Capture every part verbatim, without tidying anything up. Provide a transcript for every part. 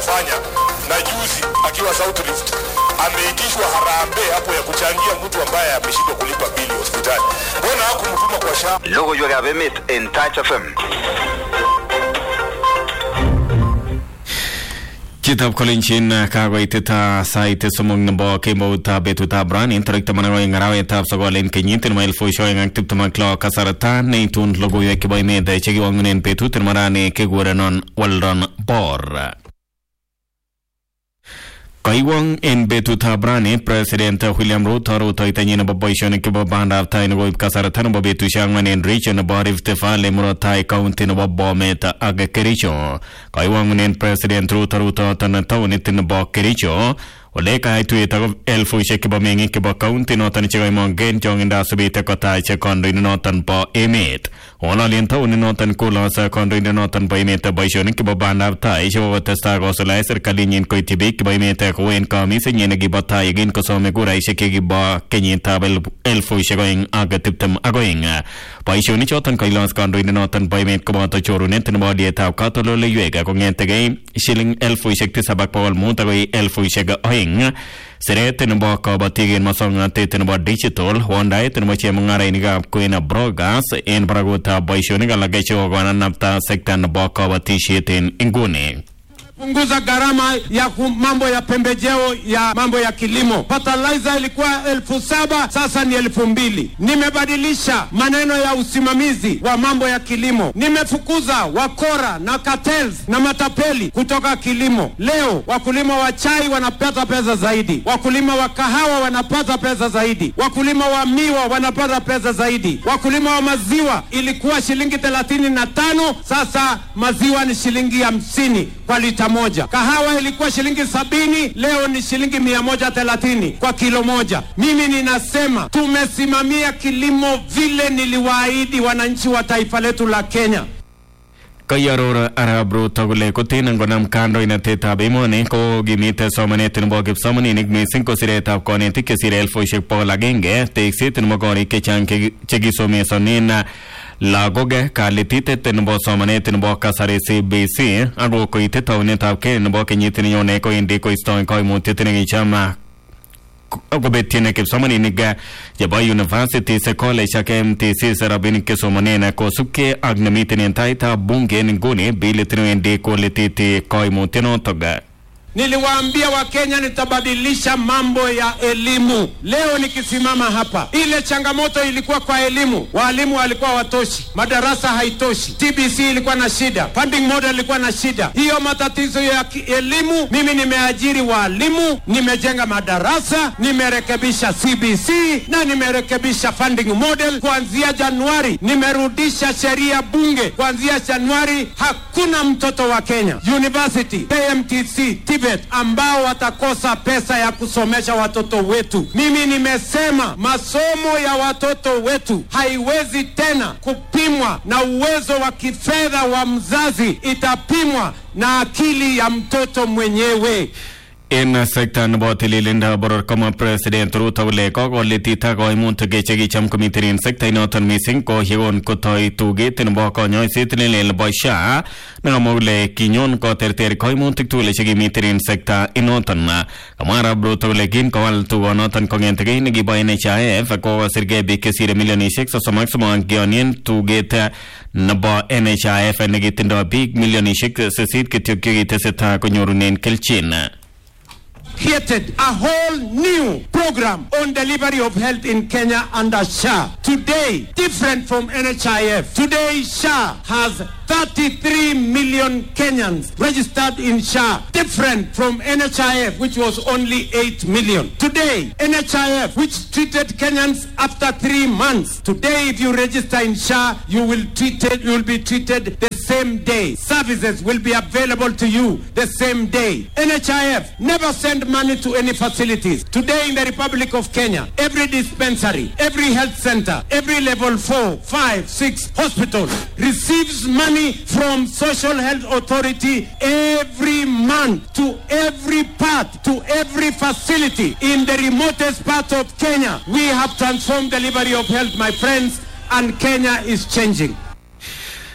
hajafanya, na juzi akiwa South Rift ameitishwa harambee hapo ya kuchangia mtu ambaye ameshindwa kulipa bili hospitali. Mbona hakumtuma kwa sha? Logo yo gabemit in Touch F M. Kitab Kolinchin kagoitita saite somong nabo kemouta betuta bran interekta manaro ngarawe tab sogolin kenyitin mail fo showing active to maklo kasarata neitun logo yo ke boy mede chegi wangunen betutin marane ke gorenon walron bor Kaiwang in betuta brani President William Ruto Ruto itanyin na baboisyon ke babanda after no kasarata no betu siyang in region no Rift Valley Murotai County no babometa aga Kericho Kaiwang in President Ruto Ruto tanataw nitin no Kericho Ole ka itu ita elfu sheke ba mengi ke ba county no tan chigay mo gen jong inda subite ko ta che kondo no tan po emet Ola lenta un no tan kula sa kondo no tan po emet ba shoni ke ba banda ta e jo testa go sala serikali nyin ko tibi ke ba emet ko en ka mi se nyen gi ba ta yin ko so me gura sheke gi ba kenyin tabel elfu sheke aga tiptem agoing ba shoni chotan ko ilas kondo no tan po emet ko ba to choru net no ba dieta ka to le yuega ko ngente ge shilling elfu sheke sabak pawal mu ta go elfu sheke Serete no ba ka batigin masonga tete no ba digital Honda ete no ba che mangara iniga kuina brogas en bragota baishoni ga lagecho gwana napta sekta no ba ka batisheten ingune Punguza gharama ya mambo ya pembejeo ya mambo ya kilimo. Fertilizer ilikuwa elfu saba, sasa ni elfu mbili. Nimebadilisha maneno ya usimamizi wa mambo ya kilimo. Nimefukuza wakora na cartels na matapeli kutoka kilimo. Leo wakulima wa chai wanapata pesa zaidi. Wakulima wa kahawa wanapata pesa zaidi. Wakulima wa miwa wanapata pesa zaidi. Wakulima wa maziwa ilikuwa shilingi thelathini na tano, sasa maziwa ni shilingi hamsini kwa lita moja. Kahawa ilikuwa shilingi sabini, leo ni shilingi mia moja thelathini kwa kilo moja. Mimi ninasema tumesimamia kilimo vile niliwaahidi wananchi wa taifa letu la Kenya. Kayarora arabro tagule kutin ngonam kando inateta bimone ko gimite somanetin bogip somani nigmi cinco sireta koneti ke sirel fo shek pola genge texitin mogori ke chanke chegi some sonina Lagoge kalitite tenbo somane tenbo kasare C B C ago ko ite tawne tawke tenbo kenyitin yone ko indi ko istoin ko mutitene gichama ago betine ke somani niga jaba university se college ke M T C sarabin ke somane na ko sukke agnamitin taita bunge ngone biletino indi ko letite ko mutino toga Niliwaambia wa Kenya nitabadilisha mambo ya elimu. Leo nikisimama hapa, ile changamoto ilikuwa kwa elimu. Walimu walikuwa watoshi, madarasa haitoshi, T B C ilikuwa na shida, funding model ilikuwa na shida. Hiyo matatizo ya elimu, mimi nimeajiri walimu, nimejenga madarasa, nimerekebisha C B C na nimerekebisha funding model. Kuanzia Januari nimerudisha sheria bunge. Kuanzia Januari hakuna mtoto wa Kenya University, K M T C, Tibet ambao watakosa pesa ya kusomesha watoto wetu. Mimi nimesema masomo ya watoto wetu haiwezi tena kupimwa na uwezo wa kifedha wa mzazi, itapimwa na akili ya mtoto mwenyewe. In sektan botili linda boror kama President Ruto le ko goliti ta ko imuntu ge chegi cham komitirin sekta inotan missing ko higon ko toy tuge tin bo ko nyoy sitin le bosha na mogle kinyon ko terter ko imuntu tu le chegi mitirin sekta inotan na kamara Ruto le gin ko wal tu onotan ko ngente ge ni ba N H I F ko sirge be ke sire milioni six so maximum angionien tuge ta na ba N H I F ne ge tindo big milioni six se sit ke tyoke te seta ko nyorunen kelchina created a whole new program on delivery of health in Kenya under S H A. Today, different from N H I F. Today, S H A has thirty-three million Kenyans registered in S H A, different from N H I F, which was only eight million. Today, N H I F, which treated Kenyans after three months. Today, if you register in S H A, you will treated, you will be treated the same day. Services will be available to you the same day. N H I F never sent money to any facilities. Today in the Republic of Kenya, every dispensary, every health center, every level four, five, six hospital receives money from Social Health Authority every month to every part, to every facility in the remotest part of Kenya. We have transformed delivery of health, my friends, and Kenya is changing.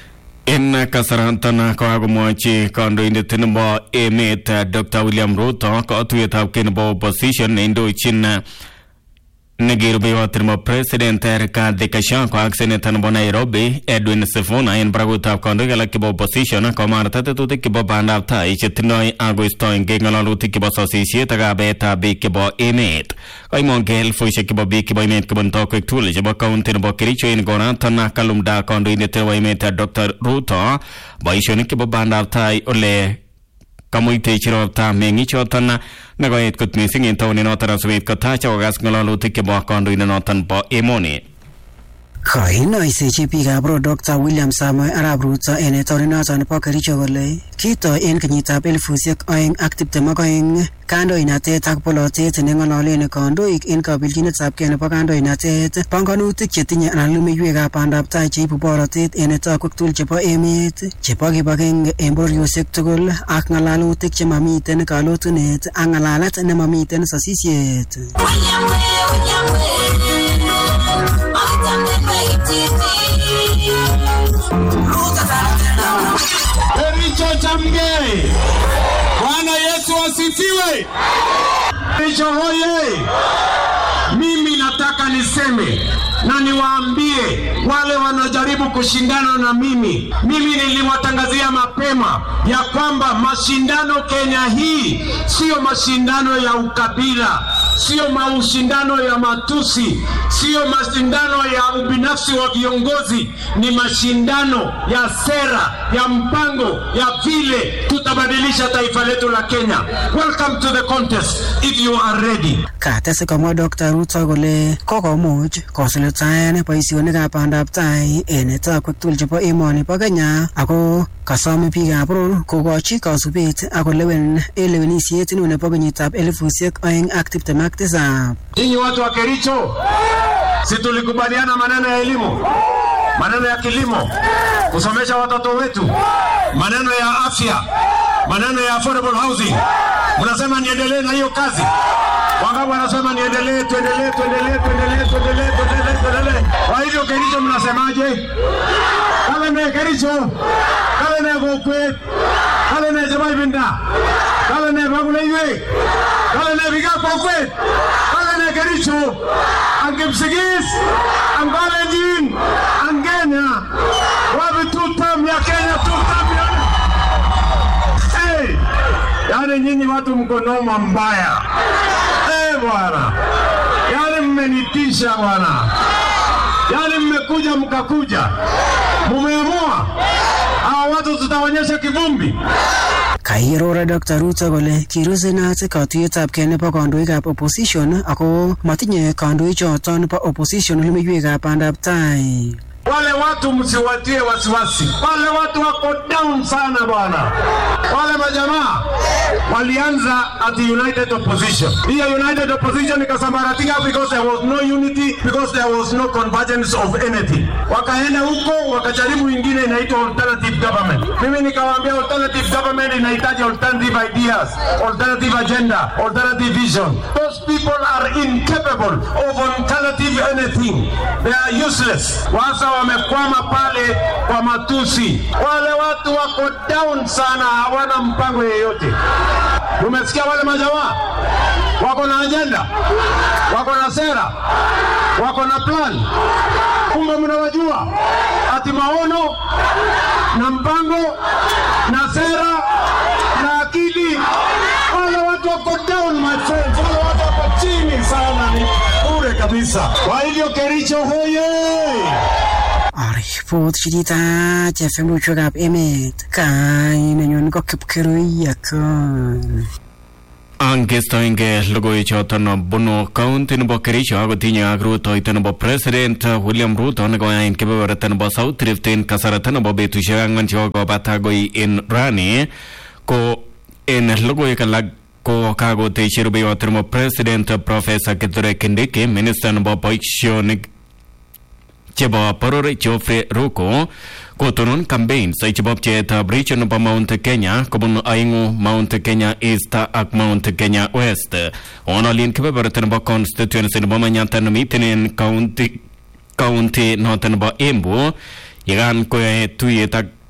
In kasarantana kagumwachi kandoindet nebo emet Doctor William Ruto katuyetab kei nebo opposition neindochin negirubeiwot nebo President Rigathi Gachagua ak Senator nebo Nairobi Edwin Sifuna en barakutab kandoik alak chebo opposition komarta tetutik chebo bandab tai chetindoi akoistoengei ng'alalutik chebo sosisiet ak kabetab biik chebo emet. Koimongei elfusiek chebo biik chebo emet kobun tokwek tugul chebo county nebo Kericho en konaton kalumda kandoindet nebo emet Doctor Ruto boisionik chebo bandab tai ole kamuitechi ropta meng'ichoton nekoet kot missing en taoninoton asubet kotach akokas ng'alalutik chebo kandoindonoton bo emoni. Kainoisechi biikab Road Doctor William Samoei Arap Ruto en taoninoton nebo Kericho kole kitoi en kenyitab elifusiek oeng ak tiptem ak oeng kandoinatet ak polotet neng'ololen kandoik en kabilchinetab kei nebo kandoinatet, panganutik chetinye anan lumeiwekab bandab tai cheibu borotet en tokwek tugul chebo emet chebo kibagenge en bororiosiek tugul ak ng'alalutik chemamiten kalotunet ak ng'alalet nemamiten sasisiet. Kericho chamgei. Bwana Yesu asifiwe. Kericho hoye. Mimi nataka niseme na niwaambie wale wanajaribu kushindana na mimi. Mimi niliwatangazia mapema ya kwamba mashindano Kenya hii sio mashindano ya ukabila, sio mashindano ya matusi, sio mashindano ya ubinafsi wa viongozi, ni mashindano ya sera, ya mpango, ya vile tutabadilisha taifa letu la Kenya. Welcome to the contest if you are ready. Katese kamwa Doctor Ruto kole kokomuch kosulitaen boisionikab bandab tai en tokwek tugul chebo emoni bo Kenya ako kasome biikab boror kokochi kasubet ak kolewen elewenisiet neu nebo kenyitab elifusiek oeng ak tiptem ak tisab. Ninyi watu wa Kericho, si tulikubaliana maneno ya elimu, maneno ya kilimo, kusomesha watoto wetu, maneno ya afya, maneno ya affordable housing. Mnasema niendelee na hiyo kazi. Wangapi wanasema niendelee, tuendelee, tuendelee, tuendelee, tuendelee, tuendelee, tuendelee. Kwa hivyo Kericho mnasemaje? Kale ne Kericho, kale ne Gokwe, kale ne Jemaibinda, kale ne Baguleiwe, kale ne Bigakokwe, kale ne Kericho, ang Kipsigis, ang Kalenjin, ang Kenya. Wabi tutam ya Kenya, tutam ya. Hey, yani nyinyi watu mko noma mbaya. Eh bwana, yani mmenitisha bwana, yani mmekuja mkakuja, mumeamua hawa watu tutaonyesha kivumbi. Kairora Doctor Ruto kole kirusinat katuyetab kei nebo kandoikab opposition ako matinye kandoichoton nebo opposition lumeiwekab bandab tai. Wale watu msiwatie wasiwasi. Wale watu wako down sana bwana. Wale majamaa walianza at the United Opposition. Hiyo United Opposition ikasambaratika because there was no unity, because there was no convergence of anything. Wakaenda huko wakajaribu ingine inaitwa alternative government. Mimi nikawaambia alternative government inahitaji alternative ideas, alternative agenda, alternative vision. Those people are incapable of alternative anything. They are useless. Wasa wamekwama pale kwa matusi. Wale watu wako down sana, hawana mpango yeyote. Umesikia wale majamaa? Wako na agenda, wako na sera, wako na plan. Kumbe mnawajua ati maono na mpango na sera na akili. Wale watu wako down my friends, wale watu wako chini sana, ni bure kabisa. Kwa hivyo Kericho hoye. Aripot chidita Jeff Mbuchogap emet kai nenyon ko Kipkirui yakon. Angestoinge logoichoton bunu county nebo Kericho akotinye ak rutoito nebo President William Ruto nekoyain kebeberta nebo South Rift en kasarta nebo betusiek ang'wan chekokobata koi en rani ko en logoiwek alak ko kakotechi rubeiwot nebo President Professor Kithure Kindiki, Minister nebo boisionik chebo poror Geoffrey Ruko kotonon campaigns chebo pcheetab region nebo Mount Kenya kobun aeng'u Mount Kenya East ak Mount Kenya West. Onolin kebeberta nebo constituency nebo Manyatta nemiten en county county noton nebo Embu yekan koyae tuyet ak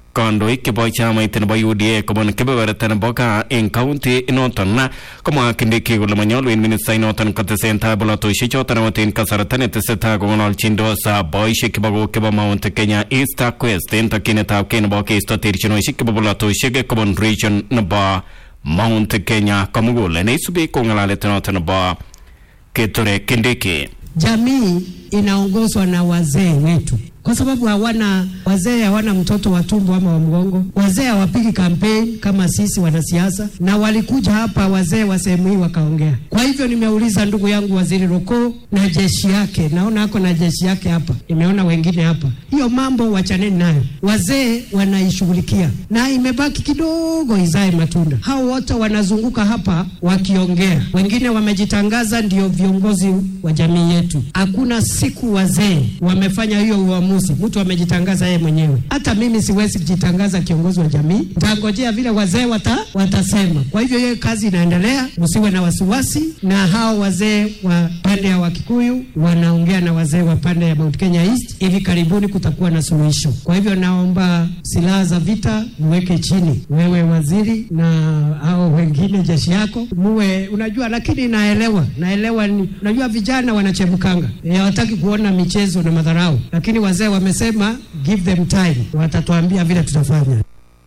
kandoik chebo chamait nebo U D A kobun kebeberta nebo gaa eng county inoton komwa Kindiki kole manyolu en minister inoton kotesentai bolotosiek choton akot en kasarta netesetai kong'ololchindos boisiek chebo chebo Mount Kenya East ak West en tokyinetab kei nebo keisto terchinosiek chebo bolotosiek kobun region nebo Mount Kenya komugul. Neisubi kong'alalet noton nebo Kithure Kindiki. Jamii inaongozwa na wazee wetu. Kwa sababu hawana wazee, hawana mtoto wa tumbo ama wa mgongo. Wazee hawapigi campaign kama sisi wanasiasa, na walikuja hapa wazee wa sehemu hii wakaongea. Kwa hivyo nimeuliza ndugu yangu Waziri Roko na jeshi yake, naona hako na jeshi yake hapa, nimeona wengine hapa, hiyo mambo wachaneni nayo. Wazee wanaishughulikia na imebaki kidogo izae matunda. Hao wote wanazunguka hapa wakiongea, wengine wamejitangaza ndio viongozi wa jamii yetu. Hakuna siku wazee wamefanya hiyo uamuzi. Mtu amejitangaza yeye mwenyewe. Hata mimi siwezi kujitangaza kiongozi wa jamii. Nitangojea vile wazee wata, watasema. Kwa hivyo hiyo kazi inaendelea, msiwe na wasiwasi, na hao wazee wa pande ya Wakikuyu wanaongea na wazee wa pande ya Mount Kenya East. Hivi karibuni kutakuwa na suluhisho. Kwa hivyo naomba silaha za vita muweke chini. Wewe waziri na hao wengine jeshi yako muwe, unajua, lakini naelewa, naelewa ni, unajua vijana wanachemukanga. Hawataki kuona michezo na madharau. Lakini wazee wamesema give them time, watatuambia vile tutafanya.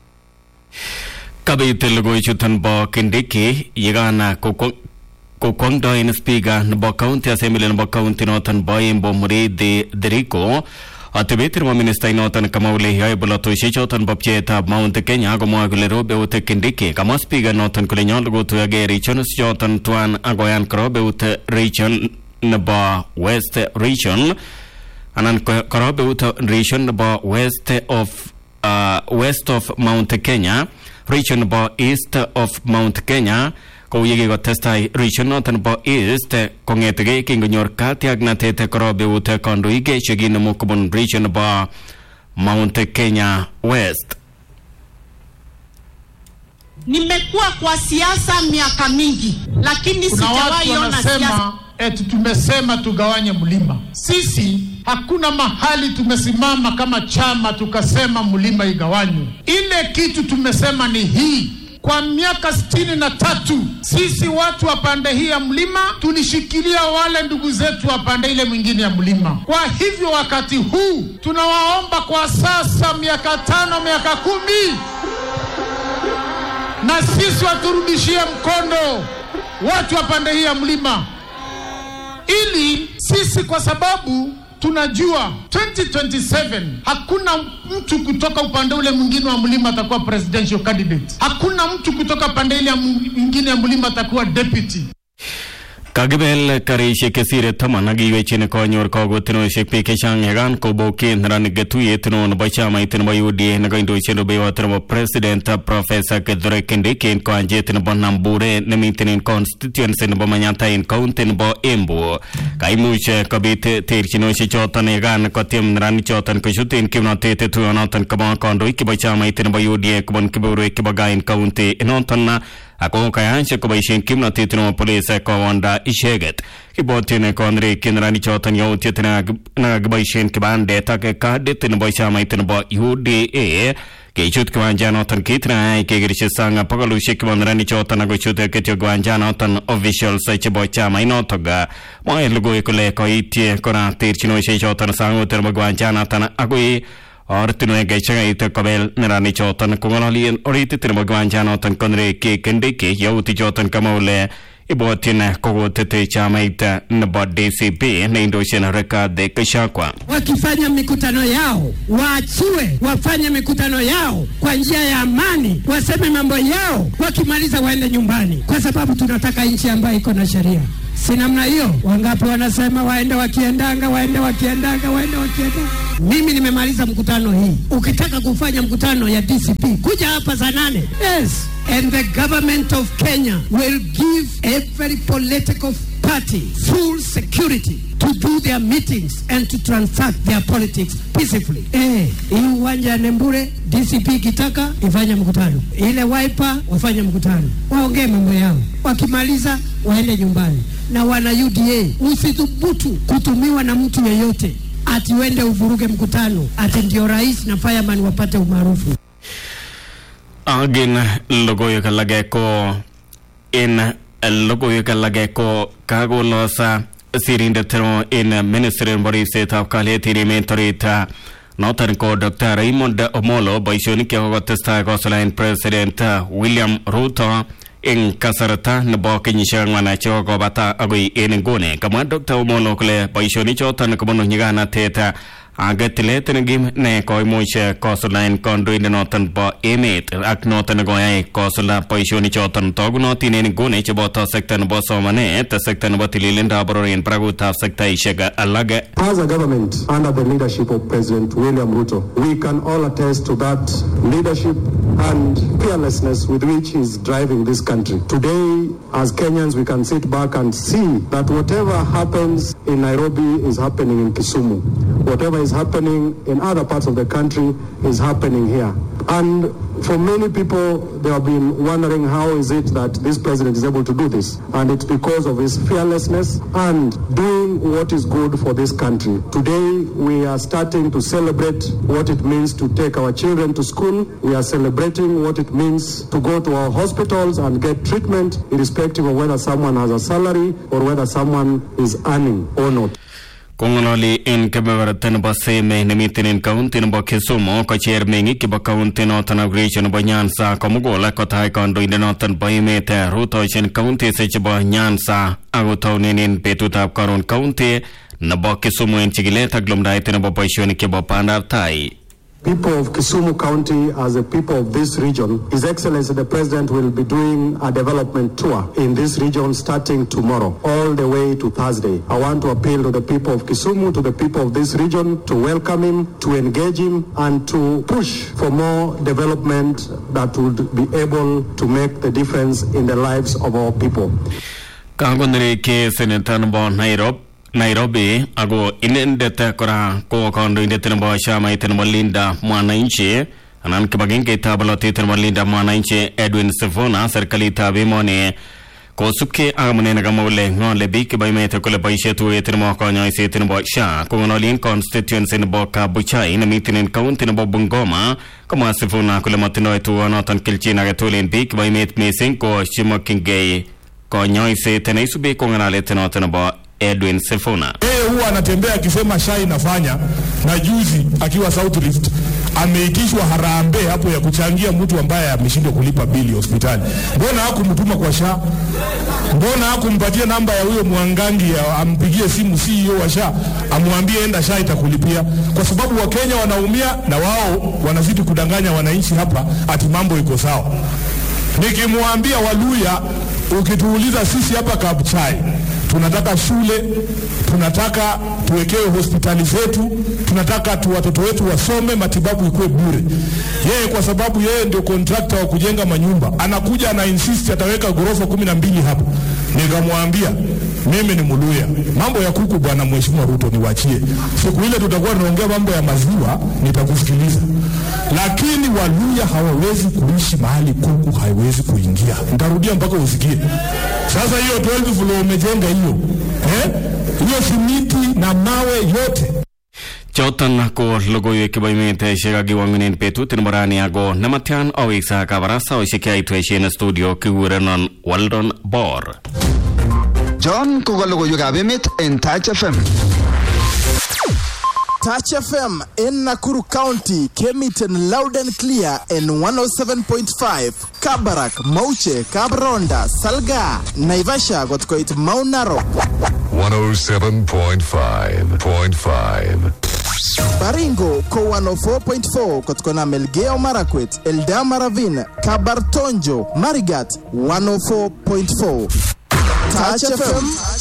Kabit logoichuton bo Kindiki yegana kokwongdoen speaker nebo county assembly nebo county noton bo Embu Muriithi Diriko atebet nebo minister inoton kama ule yoe bolotosiek choton bo pcheetab Mount Kenya komwa kole robe ute Kindiki. Kama speaker noton kole nyolu kotuyogei regions choton tuan akoyan korobe ute region nebo West region anan korobe ute region nebo west of uh, west of Mount Kenya, region nebo east of Mount Kenya kou yekikotestai region noton nebo east kong'etegei kingonyor katiaknatet korobe ute kandoik chekinemu kobun region nebo Mount Kenya West. Nimekuwa kwa siasa miaka mingi, lakini sijawahi ona siasa eti tumesema tugawanye mlima. Sisi hakuna mahali tumesimama kama chama tukasema mlima igawanywe. Ile kitu tumesema ni hii: kwa miaka sitini na tatu sisi watu wa pande hii ya mlima tulishikilia wale ndugu zetu wa pande ile mwingine ya mlima. Kwa hivyo wakati huu tunawaomba kwa sasa miaka tano, miaka kumi, na sisi waturudishie mkondo watu wa pande hii ya mlima, ili sisi, kwa sababu tunajua twenty twenty-seven hakuna mtu kutoka upande ule mwingine wa mlima atakuwa presidential candidate. Hakuna mtu kutoka pande ile mwingine ya mlima atakuwa deputy. Kagibel karishek kesire taman agiwechin konyor kogotinoshek biik chechang yegan kobokin neranik getuyet neo nebo chamait nebo U D A nekoindochin rubeiwot nebo President Professor Kithure Kindiki en koanjet nebo Nambure nemiten en constituency nebo Manyatta en county nebo Embu. Kaimuch kobit terchinoshek choton yegan kotiem neranik choton kochut en kimnotet tuyonoton kobo kandoik chebo chamait nebo U D A kobun kebeberwek chebo gaa en county inoton ako kayanshe koboisien kimnotet nebo police kowonda icheket. Kibotyin konrik neranik choton yautiet nekakiboisien kibandet ak kadit nebo chamait nebo U D A kechut kiwanjanoton kit nayai kekerchi sang bogolusiek chebo neranik choton akochut kityo kiwanjanoton officials chebo chamainotok. Mwae logoiwek kole koityi kora terchinosiek choton sangut nebo kiwanjanoton akoi ortinwek chekait kobel neranik choton kong'ololien oritit nebo kiwanjanoton konrek Kindiki yautik choton kama ule ibotyin kokotete chamait nebo D C P neindochin Rigathi Gachagua. Wakifanya mikutano yao waachiwe wafanye mikutano yao kwa njia ya amani, waseme mambo yao, wakimaliza waende nyumbani, kwa sababu tunataka nchi ambayo iko na sheria. Si namna hiyo. Wangapi wanasema waende wakiendanga, waende wakiendanga, waende wakiendanga. Mimi nimemaliza mkutano hii. Ukitaka kufanya mkutano ya D C P, kuja hapa saa nane. Yes. And the government of Kenya will give every political party full security to do their meetings and to transact their politics peacefully. Eh, hii uwanja ya Nambure D C P kitaka ifanye mkutano, ile Wiper wafanye mkutano, waongee mambo yao, wakimaliza waende nyumbani. Na wana U D A, usithubutu kutumiwa na mtu yeyote ati wende uvuruge mkutano ati ndio rais na fireman wapate umaarufu. Agin logoyo kalage ko in logoyo kalage ko kago losa sirinde tero in Ministry of State of Kaleti Mentorita Northern ko Doctor Raymond Omolo Baishoni ke hotesta ko Solain President William Ruto in kasarata nebo kenyisiek ang'wan chekokobata agoi en nguni. Kamwa Doctor Omolo kole boisioni choton kobunu nyiganatet age tilet negim ne koimuch kosulaen kandoindet noton bo emet ak noton nekoyai kosula boisioni choton togunotin en nguni cheboto sekta nebo somanet, sekta nebo tililindab bororien barakutab sektaisiek alage. As a government under the leadership of President William Ruto, we can all attest to that leadership and fearlessness with which he is driving this country. Today, as Kenyans, we can sit back and see that whatever happens in Nairobi is happening in Kisumu. Whatever is happening in other parts of the country is happening here. And for many people, they have been wondering how is it that this president is able to do this. And it's because of his fearlessness and doing what is good for this country. Today, we are starting to celebrate what it means to take our children to school. We are celebrating what it means to go to our hospitals and get treatment, irrespective of whether someone has a salary or whether someone is earning or not. Kongololi in kebeberten bo seme nemitin in county nebo Kisumu ko chairman kibo county noton of region bo Nyanza komugola kotai kandoindet noton bo emet rutoichin county chebo Nyanza akotaunen in betutab karon county nebo Kisumu en chikilet ak lumdaet nebo boisionik chebo bandab tai. People of Kisumu County, as a people of this region, His Excellency the President will be doing a development tour in this region starting tomorrow, all the way to Thursday. I want to appeal to the people of Kisumu, to the people of this region, to welcome him, to engage him, and to push for more development that would be able to make the difference in the lives of our people. Kagonere ke Senator bo Nairobi Nairobi ago inendet kora ko kandoindet nebo chama nebo Linda Mwananchi anan kibagenge tabalotet nebo Linda Mwananchi Edwin Sifuna serikalitab emoni kosubke agamune nagamole ngole bik baimete kole boisiet tuet nebo konyoiset nebo sha konolin constituency nebo Kabuchai nemiten county nebo Bungoma kama Sifuna kole matindoi tuonoton kelchin age tugul bik baimet mising ko chimokingei konyoiset neisube konganalet noton nebo Edwin Sifuna. Yeye huwa anatembea akisema sha inafanya, na juzi akiwa South Rift ameitishwa harambee hapo ya kuchangia mtu ambaye ameshindwa kulipa bili hospitali. Mbona hakumtuma kwa sha? Mbona hakumpatia namba ya huyo Mwangangi ampigie simu C E O wa sha amwambie enda sha itakulipia? Kwa sababu Wakenya wanaumia na wao wanazidi kudanganya wananchi hapa ati mambo iko sawa. Nikimwambia Waluya, ukituuliza sisi hapa Kabuchai tunataka shule, tunataka tuwekewe hospitali zetu, tunataka tu watoto wetu wasome, matibabu ikuwe bure. Yeye kwa sababu yeye ndio contractor wa kujenga manyumba, anakuja na insist ataweka gorofa kumi na mbili hapo. Nikamwambia mimi ni Muluya, mambo ya kuku bwana Mheshimiwa Ruto niwachie. Siku ile tutakuwa tunaongea mambo ya maziwa nitakusikiliza. Lakini Waluya hawawezi kuishi mahali kuku haiwezi kuingia. Nitarudia mpaka usikie. Sasa hiyo twelve floor umejenga hiyo. Eh? Hiyo simiti na mawe yote. Chotan ko logoyo kibaimete shega giwangin petut morani ago namatian awisa kabarasa o shikai tueshin studio kiwuranon Waldon Bor. John ko logoyo gabemet en Touch F M. Touch F M in Nakuru County came it in loud and clear in one oh seven point five. Kabarak, Mauche, Kabronda, Salga, Naivasha got quite Mount Narok. one oh seven point five point five. Baringo ko one oh four point four kotkona Melgeo Marakwet, Eldama Ravine, Kabartonjo, Marigat one oh four point four. Touch F M